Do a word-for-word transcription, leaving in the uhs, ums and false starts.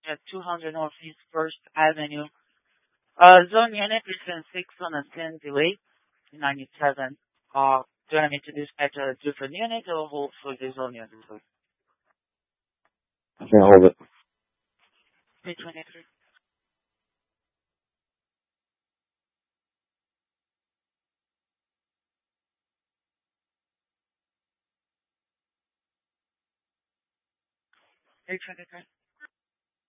at two hundred Northeast First Avenue. Uh, zone unit is in six on a ten delay, ninety-seven. Uh, do I need to dispatch a different unit or hold for the zone unit? I can hold it. three twenty-three. three twenty-three.